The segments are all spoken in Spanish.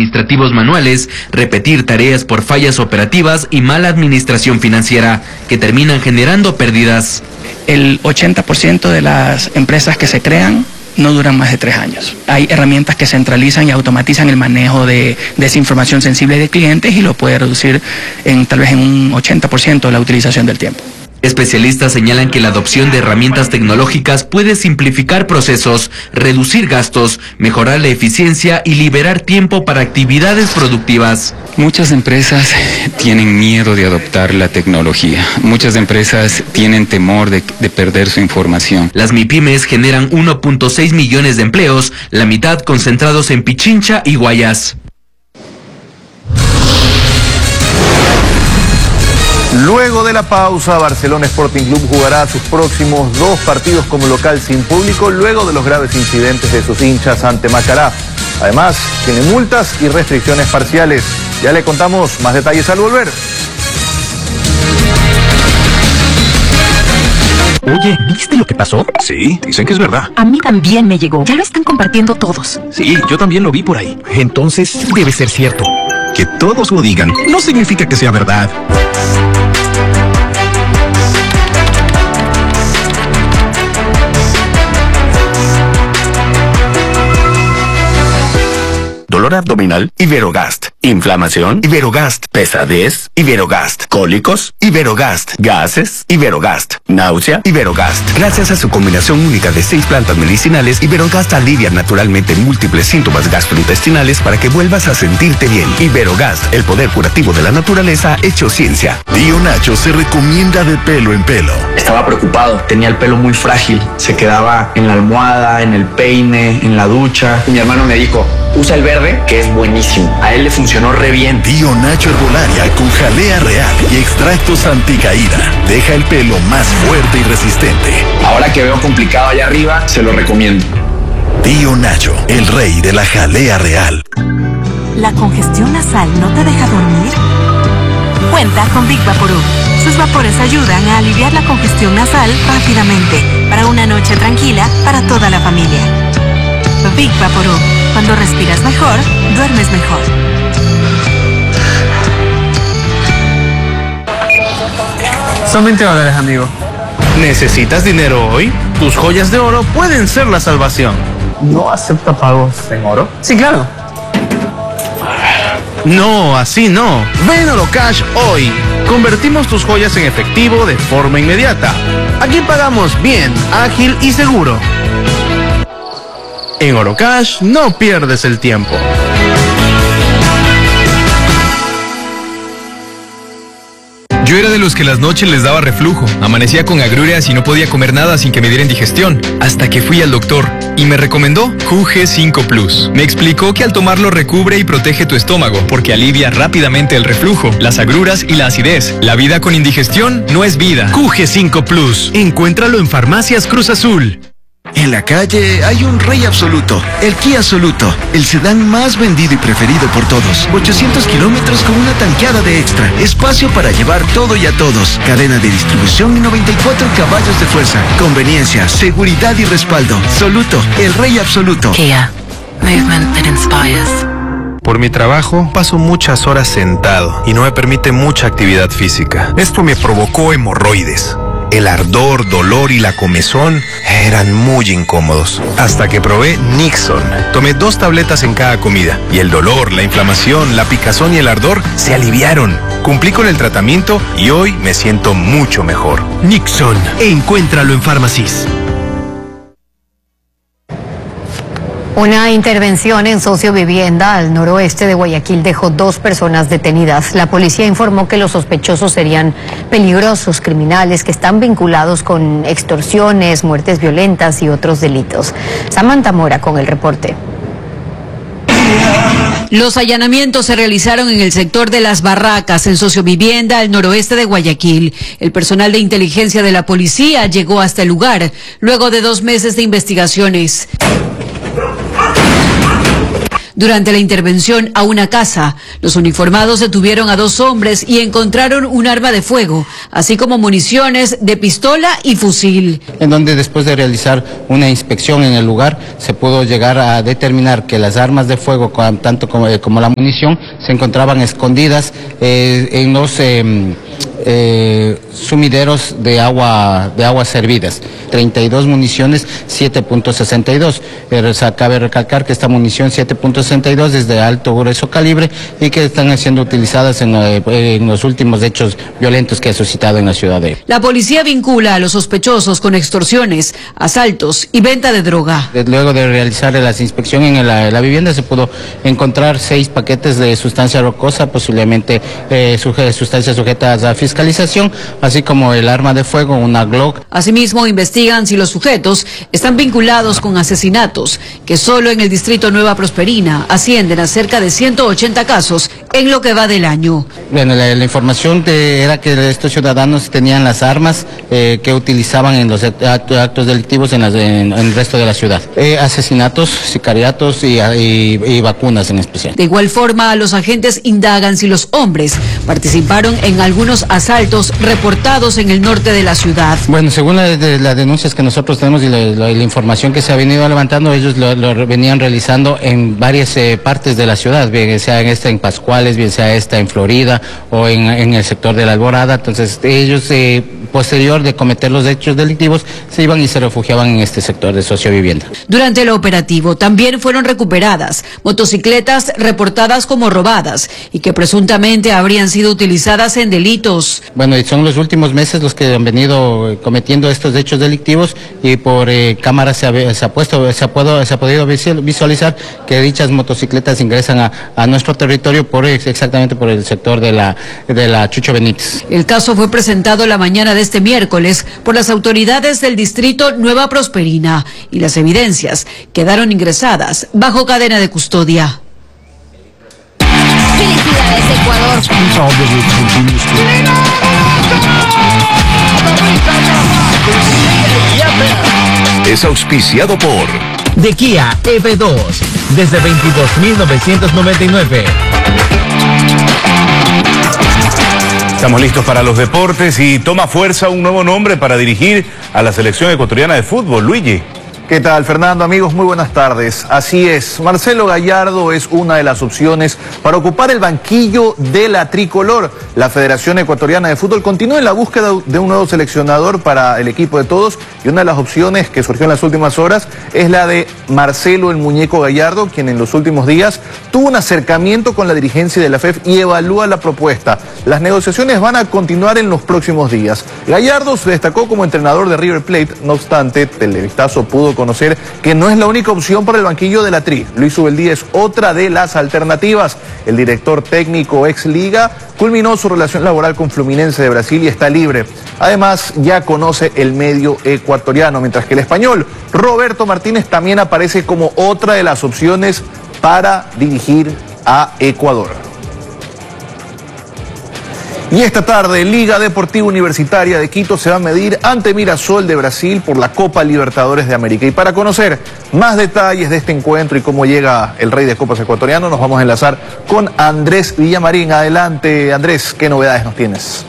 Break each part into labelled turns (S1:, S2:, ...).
S1: administrativos manuales, repetir tareas por fallas operativas y mala administración financiera, que terminan generando pérdidas.
S2: El 80% de las empresas que se crean no duran más de 3 años. Hay herramientas que centralizan y automatizan el manejo de esa información sensible de clientes y lo puede reducir tal vez en un 80% la utilización del tiempo.
S1: Especialistas señalan que la adopción de herramientas tecnológicas puede simplificar procesos, reducir gastos, mejorar la eficiencia y liberar tiempo para actividades productivas.
S3: Muchas empresas tienen miedo de adoptar la tecnología. Muchas empresas tienen temor de perder su información.
S1: Las MIPYMES generan 1.6 millones de empleos, la mitad concentrados en Pichincha y Guayas.
S4: Luego de la pausa, Barcelona Sporting Club jugará sus próximos 2 partidos como local sin público, luego de los graves incidentes de sus hinchas ante Macará. Además, tiene multas y restricciones parciales. Ya le contamos más detalles al volver.
S5: Oye, ¿viste lo que pasó?
S6: Sí, dicen que es verdad.
S5: A mí también me llegó. Ya lo están compartiendo todos.
S6: Sí, yo también lo vi por ahí.
S5: Entonces, debe ser cierto.
S6: Que todos lo digan no significa que sea verdad.
S7: Dolor abdominal, Iberogast. Inflamación, Iberogast. Pesadez, Iberogast. Cólicos, Iberogast. Gases, Iberogast. Náusea, Iberogast. Gracias a su combinación única de 6 plantas medicinales, Iberogast alivia naturalmente múltiples síntomas gastrointestinales para que vuelvas a sentirte bien. Iberogast, el poder curativo de la naturaleza hecho ciencia.
S8: Tío Nacho se recomienda de pelo en pelo.
S9: Estaba preocupado, tenía el pelo muy frágil. Se quedaba en la almohada, en el peine, en la ducha. Y mi hermano me dijo, usa el verde, que es buenísimo. A él le funcionó re bien.
S8: Tío Nacho Herbolaria con jalea real y extractos anticaída. Deja el pelo más fuerte y resistente.
S9: Ahora que veo complicado allá arriba, se lo recomiendo.
S8: Tío Nacho, el rey de la jalea real.
S10: ¿La congestión nasal no te deja dormir? Cuenta con Big Vaporub. Sus vapores ayudan a aliviar la congestión nasal rápidamente para una noche tranquila para toda la familia. Big Vaporub. Cuando respiras mejor, duermes mejor.
S11: Son $20, amigo. ¿Necesitas dinero hoy? Tus joyas de oro pueden ser la salvación.
S12: ¿No acepta pagos en oro?
S11: Sí, claro. No, así no. Ven a Orocash hoy. Convertimos tus joyas en efectivo de forma inmediata. Aquí pagamos bien, ágil y seguro. En Orocash no pierdes el tiempo.
S13: Yo era de los que las noches les daba reflujo, amanecía con agruras y no podía comer nada sin que me diera indigestión, hasta que fui al doctor y me recomendó QG5 Plus. Me explicó que al tomarlo recubre y protege tu estómago, porque alivia rápidamente el reflujo, las agruras y la acidez. La vida con indigestión no es vida.
S14: QG5 Plus, encuéntralo en Farmacias Cruz Azul.
S15: En la calle hay un rey absoluto, el Kia Soluto, el sedán más vendido y preferido por todos. 800 kilómetros con una tanqueada de extra, espacio para llevar todo y a todos, cadena de distribución y 94 caballos de fuerza, conveniencia, seguridad y respaldo. Soluto, el rey absoluto.
S16: Kia, movement that inspires.
S17: Por mi trabajo, paso muchas horas sentado y no me permite mucha actividad física. Esto me provocó hemorroides. El ardor, dolor y la comezón eran muy incómodos. Hasta que probé Nixon. Tomé 2 tabletas en cada comida y el dolor, la inflamación, la picazón y el ardor se aliviaron. Cumplí con el tratamiento y hoy me siento mucho mejor.
S14: Nixon, encuéntralo en Farmacis.
S18: Una intervención en Sociovivienda al noroeste de Guayaquil dejó 2 personas detenidas. La policía informó que los sospechosos serían peligrosos criminales que están vinculados con extorsiones, muertes violentas y otros delitos. Samantha Mora con el reporte.
S19: Los allanamientos se realizaron en el sector de Las Barracas, en Sociovivienda, al noroeste de Guayaquil. El personal de inteligencia de la policía llegó hasta el lugar, luego de 2 meses de investigaciones. Durante la intervención a una casa, los uniformados detuvieron a 2 hombres y encontraron un arma de fuego, así como municiones de pistola y fusil.
S20: En donde después de realizar una inspección en el lugar, se pudo llegar a determinar que las armas de fuego, tanto como la munición, se encontraban escondidas en los sumideros de aguas servidas. 32 municiones 7.62. Cabe recalcar que esta munición 7.62 es de alto grueso calibre y que están siendo utilizadas en los últimos hechos violentos que ha suscitado en la ciudad de...
S19: La policía vincula a los sospechosos con extorsiones, asaltos y venta de droga.
S20: Luego de realizar la inspección en la vivienda se pudo encontrar 6 paquetes de sustancia rocosa, posiblemente sustancias sujetas a fiscalización, así como el arma de fuego, una Glock.
S19: Asimismo, investigan si los sujetos están vinculados con asesinatos, que solo en el distrito Nueva Prosperina ascienden a cerca de 180 casos en lo que va del año.
S20: Bueno, la información era que estos ciudadanos tenían las armas que utilizaban en los actos delictivos en el resto de la ciudad. Asesinatos, sicariatos y vacunas en especial.
S19: De igual forma, los agentes indagan si los hombres participaron en algunos asaltos reportados en el norte de la ciudad.
S20: Bueno, según las denuncias que nosotros tenemos y la información que se ha venido levantando, ellos lo venían realizando en varias partes de la ciudad, bien sea en Pascuales, bien sea en Florida o en el sector de la Alborada. Entonces ellos, posterior de cometer los hechos delictivos, se iban y se refugiaban en este sector de sociovivienda.
S19: Durante el operativo también fueron recuperadas motocicletas reportadas como robadas y que presuntamente habrían sido utilizadas en delitos.
S20: Bueno, y son los últimos meses los que han venido cometiendo estos hechos delictivos y por cámaras se ha podido visualizar que dichas motocicletas ingresan a nuestro territorio exactamente por el sector de la Chucho Benítez.
S19: El caso fue presentado la mañana de este miércoles por las autoridades del distrito Nueva Prosperina y las evidencias quedaron ingresadas bajo cadena de custodia.
S21: ¡Felicidades, Ecuador!
S8: Es auspiciado por
S5: De Kia EV2 desde 22.999.
S22: Estamos listos para los deportes y toma fuerza un nuevo nombre para dirigir a la selección ecuatoriana de fútbol. Luigi.
S4: ¿Qué tal, Fernando? Amigos, muy buenas tardes. Así es, Marcelo Gallardo es una de las opciones para ocupar el banquillo de la tricolor. La Federación Ecuatoriana de Fútbol continúa en la búsqueda de un nuevo seleccionador para el equipo de todos y una de las opciones que surgió en las últimas horas es la de Marcelo el Muñeco Gallardo, quien en los últimos días tuvo un acercamiento con la dirigencia de la FEF y evalúa la propuesta. Las negociaciones van a continuar en los próximos días. Gallardo se destacó como entrenador de River Plate, no obstante, Televistazo pudo conocer que no es la única opción para el banquillo de la Tri. Luis Ubeldía es otra de las alternativas. El director técnico ex Liga culminó su relación laboral con Fluminense de Brasil y está libre. Además, ya conoce el medio ecuatoriano, mientras que el español Roberto Martínez también aparece como otra de las opciones para dirigir a Ecuador. Y esta tarde, Liga Deportiva Universitaria de Quito se va a medir ante Mirasol de Brasil por la Copa Libertadores de América. Y para conocer más detalles de este encuentro y cómo llega el rey de copas ecuatoriano, nos vamos a enlazar con Andrés Villamarín. Adelante, Andrés, ¿qué novedades nos tienes?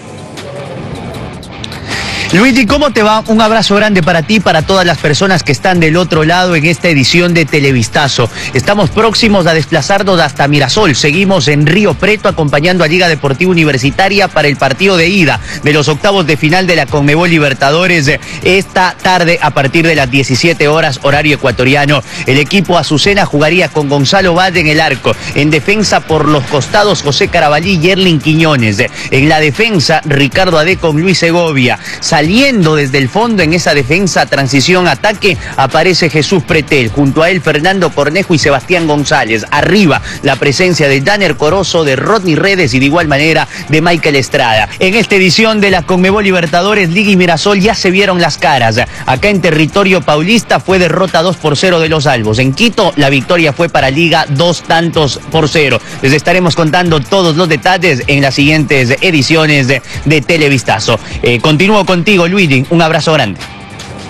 S23: Luigi, ¿cómo te va? Un abrazo grande para ti y para todas las personas que están del otro lado en esta edición de Televistazo. Estamos próximos a desplazarnos hasta Mirasol. Seguimos en Río Preto acompañando a Liga Deportiva Universitaria para el partido de ida de los octavos de final de la Conmebol Libertadores esta tarde a partir de las 17 horas horario ecuatoriano. El equipo Azucena jugaría con Gonzalo Valle en el arco. En defensa por los costados José Carabalí y Yerlin Quiñones. En la defensa Ricardo Ade con Luis Segovia. Saliendo desde el fondo en esa defensa, transición, ataque, aparece Jesús Pretel. Junto a él Fernando Cornejo y Sebastián González. Arriba la presencia de Danner Corozo, de Rodney Redes y de igual manera de Michael Estrada. En esta edición de la Conmebol Libertadores, Liga y Mirasol ya se vieron las caras. Acá en territorio paulista fue derrota 2-0 de los albos. En Quito la victoria fue para Liga 2-0. Les estaremos contando todos los detalles en las siguientes ediciones de Televistazo. Continúo contigo, Luigi, un abrazo grande.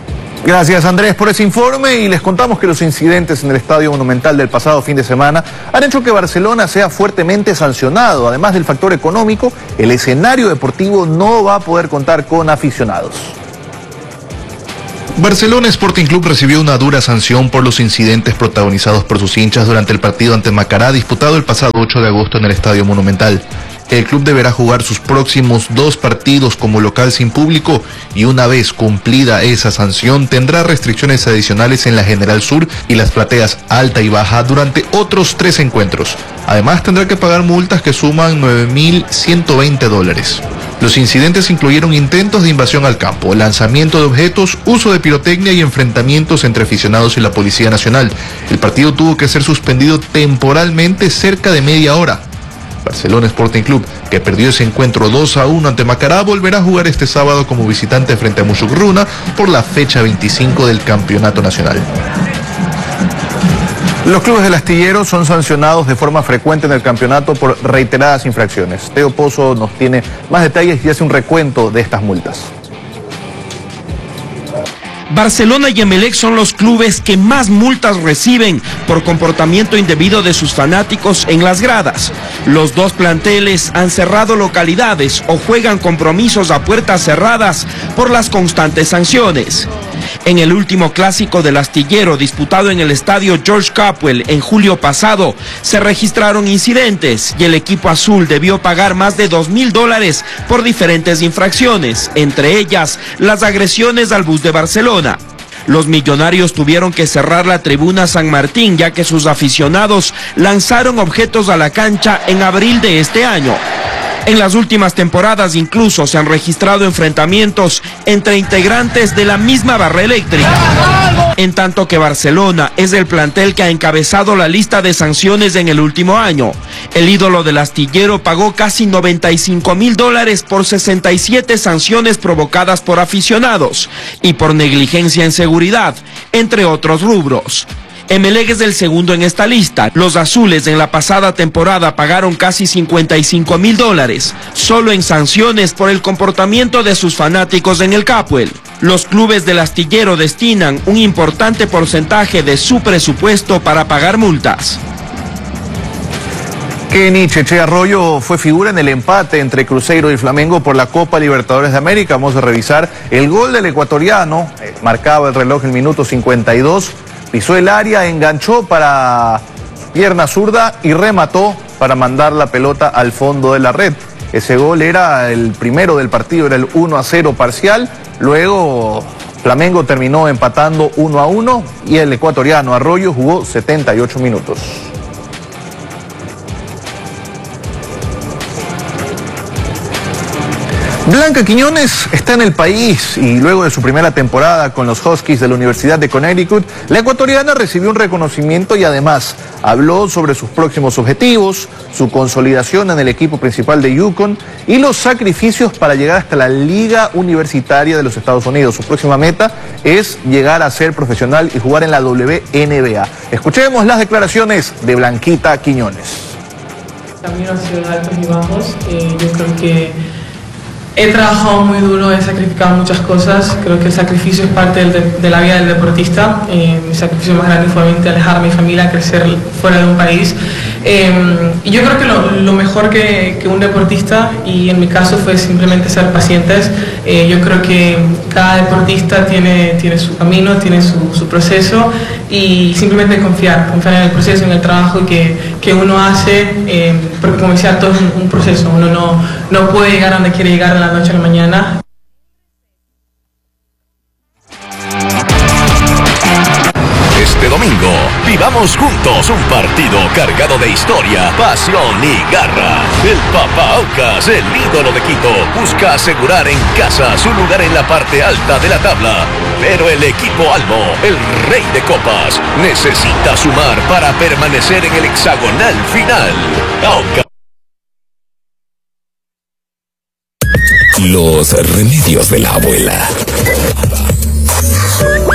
S4: Gracias, Andrés, por ese informe, y les contamos que los incidentes en el Estadio Monumental del pasado fin de semana han hecho que Barcelona sea fuertemente sancionado. Además del factor económico, el escenario deportivo no va a poder contar con aficionados.
S2: Barcelona Sporting Club recibió una dura sanción por los incidentes protagonizados por sus hinchas durante el partido ante Macará, disputado el pasado 8 de agosto en el Estadio Monumental. El club deberá jugar sus próximos 2 partidos como local sin público, y una vez cumplida esa sanción tendrá restricciones adicionales en la General Sur y las plateas alta y baja durante otros 3 encuentros. Además tendrá que pagar multas que suman $9.120. Los incidentes incluyeron intentos de invasión al campo, lanzamiento de objetos, uso de pirotecnia y enfrentamientos entre aficionados y la Policía Nacional. El partido tuvo que ser suspendido temporalmente cerca de media hora. Barcelona Sporting Club, que perdió ese encuentro 2-1 ante Macará, volverá a jugar este sábado como visitante frente a Musugruna por la fecha 25 del Campeonato Nacional.
S4: Los clubes del astillero son sancionados de forma frecuente en el campeonato por reiteradas infracciones. Teo Pozo nos tiene más detalles y hace un recuento de estas multas.
S3: Barcelona y Emelec son los clubes que más multas reciben por comportamiento indebido de sus fanáticos en las gradas. Los 2 planteles han cerrado localidades o juegan compromisos a puertas cerradas por las constantes sanciones. En el último clásico del astillero disputado en el estadio George Capwell en julio pasado, se registraron incidentes y el equipo azul debió pagar más de $2.000 por diferentes infracciones, entre ellas las agresiones al bus de Barcelona. Los millonarios tuvieron que cerrar la tribuna San Martín ya que sus aficionados lanzaron objetos a la cancha en abril de este año. En las últimas temporadas incluso se han registrado enfrentamientos entre integrantes de la misma barra eléctrica. En tanto que Barcelona es el plantel que ha encabezado la lista de sanciones en el último año. El ídolo del astillero pagó casi $95.000 por 67 sanciones provocadas por aficionados y por negligencia en seguridad, entre otros rubros. Emelec es el segundo en esta lista. Los azules en la pasada temporada pagaron casi $55.000 solo en sanciones por el comportamiento de sus fanáticos en el Capwell. Los clubes del astillero destinan un importante porcentaje de su presupuesto para pagar multas.
S4: Kenny Cheche Arroyo fue figura en el empate entre Cruzeiro y Flamengo por la Copa Libertadores de América. Vamos a revisar el gol del ecuatoriano. Marcaba el reloj en minuto 52. Pisó el área, enganchó para pierna zurda y remató para mandar la pelota al fondo de la red. Ese gol era el primero del partido, era el 1-0 parcial. Luego Flamengo terminó empatando 1-1 y el ecuatoriano Arroyo jugó 78 minutos. Blanca Quiñones está en el país y luego de su primera temporada con los Huskies de la Universidad de Connecticut, la ecuatoriana recibió un reconocimiento y además habló sobre sus próximos objetivos, su consolidación en el equipo principal de UConn y los sacrificios para llegar hasta la Liga Universitaria de los Estados Unidos. Su próxima meta es llegar a ser profesional y jugar en la WNBA. Escuchemos las declaraciones de Blanquita Quiñones.
S21: Camino ha sido de altos y bajos. Yo creo que he trabajado muy duro, he sacrificado muchas cosas. Creo que el sacrificio es parte de la vida del deportista. Mi sacrificio más grande fue obviamente alejar a mi familia, crecer fuera de un país. Y yo creo que lo mejor que un deportista, y en mi caso fue simplemente ser pacientes. Yo creo que cada deportista tiene su camino, tiene su proceso, y simplemente confiar en el proceso, en el trabajo que uno hace, porque como decía, todo es un proceso. Uno no puede llegar a donde quiere llegar de la noche a la mañana.
S24: Este domingo, vivamos juntos un partido cargado de historia, pasión y garra. El Papa Aucas, el ídolo de Quito, busca asegurar en casa su lugar en la parte alta de la tabla. Pero el equipo Albo, el rey de copas, necesita sumar para permanecer en el hexagonal final. Aucas.
S25: Los remedios de la abuela.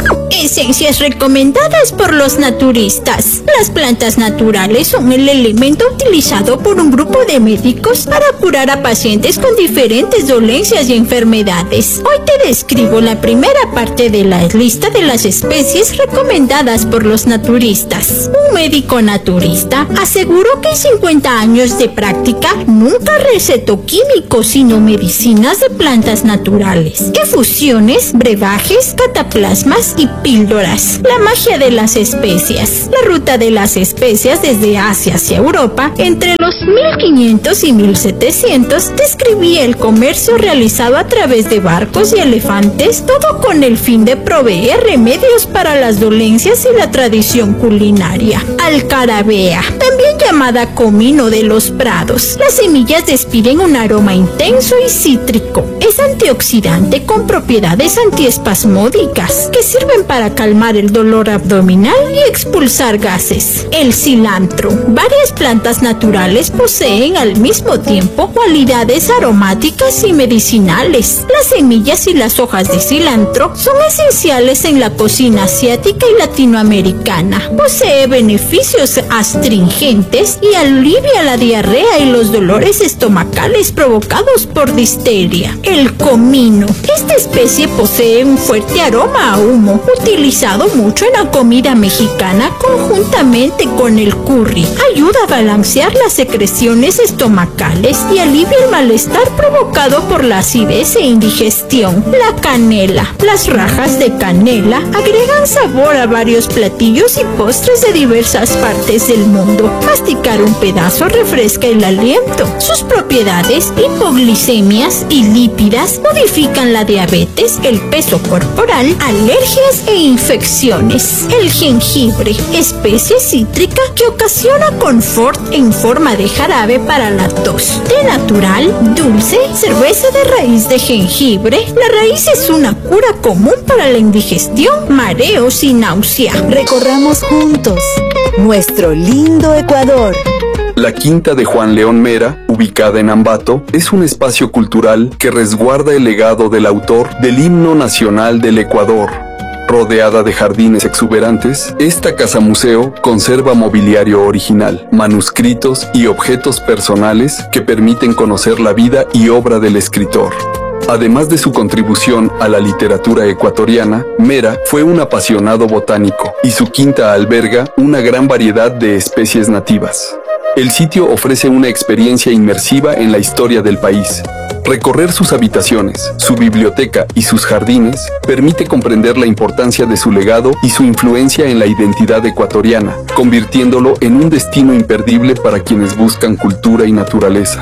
S1: esencias recomendadas por los naturistas. Las plantas naturales son el elemento utilizado por un grupo de médicos para curar a pacientes con diferentes dolencias y enfermedades. Hoy te describo la primera parte de la lista de las especies recomendadas por los naturistas. Un médico naturista aseguró que en 50 años de práctica nunca recetó químicos sino medicinas de plantas naturales, efusiones, brebajes, cataplasmas y píldoras. La magia de las especias. La ruta de las especias desde Asia hacia Europa entre los 1500 y 1700 describía el comercio realizado a través de barcos y elefantes, todo con el fin de proveer remedios para las dolencias y la tradición culinaria. Alcarabea, también llamada comino de los prados. Las semillas despiden un aroma intenso y cítrico. Es antioxidante con propiedades antiespasmódicas que sirven para calmar el dolor abdominal y expulsar gases. El cilantro. Varias plantas naturales poseen al mismo tiempo cualidades aromáticas y medicinales. Las semillas y las hojas de cilantro son esenciales en la cocina asiática y latinoamericana. Posee beneficios astringentes y alivia la diarrea y los dolores estomacales provocados por difteria. El comino. Esta especie posee un fuerte aroma a humo, utilizado mucho en la comida mexicana conjuntamente con el curry. Ayuda a balancear las secreciones estomacales y alivia el malestar provocado por la acidez e indigestión. La canela. Las rajas de canela agregan sabor a varios platillos y postres de diversas partes del mundo. Masticar un pedazo refresca el aliento. Sus propiedades hipoglicemias y lípidas modifican la diabetes, el peso corporal, alergias e infecciones. El jengibre, especie cítrica que ocasiona confort en forma de jarabe para la tos. Té natural, dulce, cerveza de raíz de jengibre. La raíz es una cura común para la indigestión, mareos y náusea.
S6: Recorramos juntos nuestro lindo Ecuador.
S7: La Quinta de Juan León Mera, ubicada en Ambato, es un espacio cultural que resguarda el legado del autor del himno nacional del Ecuador. Rodeada de jardines exuberantes, esta casa museo conserva mobiliario original, manuscritos y objetos personales que permiten conocer la vida y obra del escritor. Además de su contribución a la literatura ecuatoriana, Mera fue un apasionado botánico y su quinta alberga una gran variedad de especies nativas. El sitio ofrece una experiencia inmersiva en la historia del país. Recorrer sus habitaciones, su biblioteca y sus jardines permite comprender la importancia de su legado y su influencia en la identidad ecuatoriana, convirtiéndolo en un destino imperdible para quienes buscan cultura y naturaleza.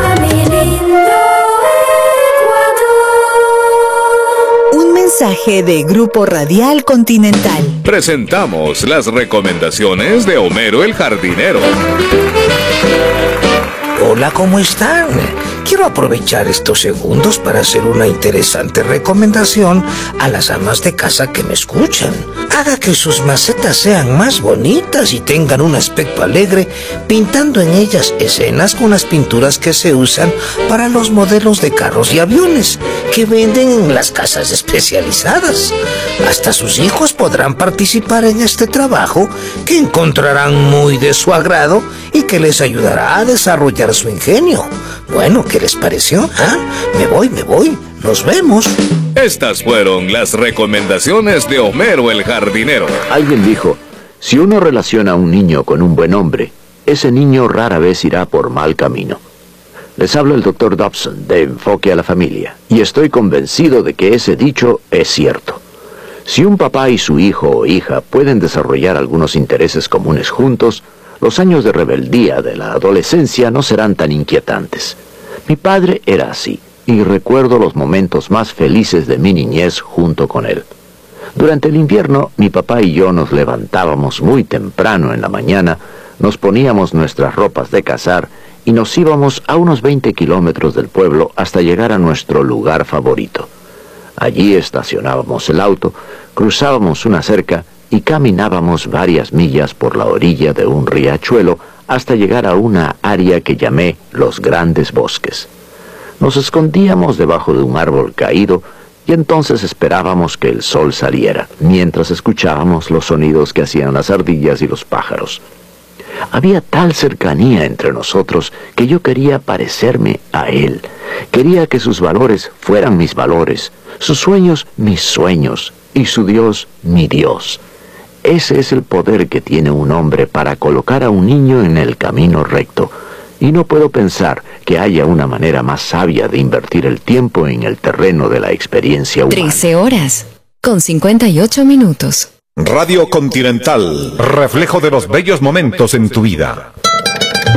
S6: Un mensaje de Grupo Radial Continental.
S9: Presentamos las recomendaciones de Homero el Jardinero.
S25: Hola, ¿cómo están? Quiero aprovechar estos segundos para hacer una interesante recomendación a las amas de casa que me escuchan. Haga que sus macetas sean más bonitas y tengan un aspecto alegre, pintando en ellas escenas con las pinturas que se usan para los modelos de carros y aviones que venden en las casas especializadas. Hasta sus hijos podrán participar en este trabajo que encontrarán muy de su agrado y que les ayudará a desarrollar su ingenio. Bueno, ¿qué les pareció? ¿Ah? Me voy. Nos vemos.
S9: Estas fueron las recomendaciones de Homero el Jardinero.
S26: Alguien dijo, si uno relaciona a un niño con un buen hombre, ese niño rara vez irá por mal camino. Les habla el Dr. Dobson de Enfoque a la Familia, y estoy convencido de que ese dicho es cierto. Si un papá y su hijo o hija pueden desarrollar algunos intereses comunes juntos, los años de rebeldía de la adolescencia no serán tan inquietantes. Mi padre era así, y recuerdo los momentos más felices de mi niñez junto con él. Durante el invierno, mi papá y yo nos levantábamos muy temprano en la mañana, nos poníamos nuestras ropas de cazar y nos íbamos a unos 20 kilómetros del pueblo hasta llegar a nuestro lugar favorito. Allí estacionábamos el auto, cruzábamos una cerca y caminábamos varias millas por la orilla de un riachuelo hasta llegar a una área que llamé los Grandes Bosques. Nos escondíamos debajo de un árbol caído Y entonces esperábamos que el sol saliera, mientras escuchábamos los sonidos que hacían las ardillas y los pájaros. Había tal cercanía entre nosotros que yo quería parecerme a él. Quería que sus valores fueran mis valores, sus sueños mis sueños y su Dios mi Dios. Ese es el poder que tiene un hombre para colocar a un niño en el camino recto. Y no puedo pensar que haya una manera más sabia de invertir el tiempo en el terreno de la experiencia humana.
S10: 13 horas, con 58 minutos.
S11: Radio Continental, reflejo de los bellos momentos en tu vida.